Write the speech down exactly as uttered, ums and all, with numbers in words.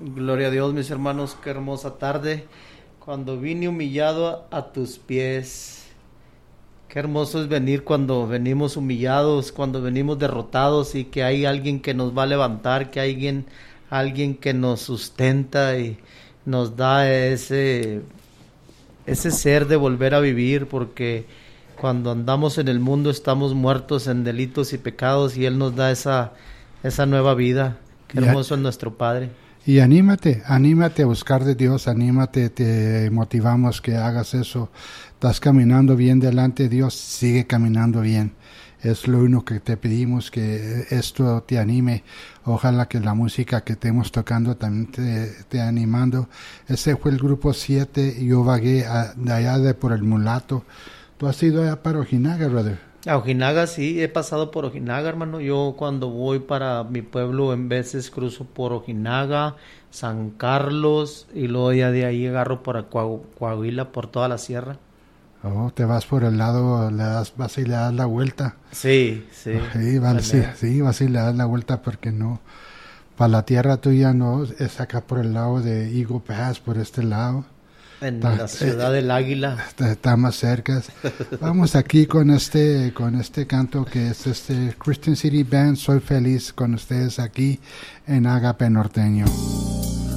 Gloria a Dios, mis hermanos, qué hermosa tarde. Cuando vine humillado a, a tus pies. Qué hermoso es venir cuando venimos humillados, cuando venimos derrotados y que hay alguien que nos va a levantar, que hay alguien, alguien que nos sustenta y nos da ese, ese ser de volver a vivir, porque cuando andamos en el mundo estamos muertos en delitos y pecados y Él nos da esa, esa nueva vida. Qué hermoso es nuestro Padre. Y anímate, anímate a buscar de Dios, anímate, te motivamos que hagas eso. Estás caminando bien delante de Dios, sigue caminando bien. Es lo único que te pedimos, que esto te anime. Ojalá que la música que estemos tocando también te, te animando. Ese fue el grupo siete, yo vagué a, de allá de por el Mulato. ¿Tú has ido allá para Ojinaga, brother? A Ojinaga sí, he pasado por Ojinaga, hermano. Yo cuando voy para mi pueblo en veces cruzo por Ojinaga, San Carlos y luego ya de ahí agarro para Coahu- Coahuila por toda la sierra. Oh, te vas por el lado, le das, vas y le das la vuelta. Sí, sí. Sí, vas, sí, sí, vas y le das la vuelta porque no, para la tierra tuya no, es acá por el lado de Eagle Pass, por este lado. En Está, la ciudad eh, del Águila. Está, está más cerca. Vamos aquí con este, con este canto que es este Christian City Band. Soy feliz con ustedes aquí en Agape Norteño.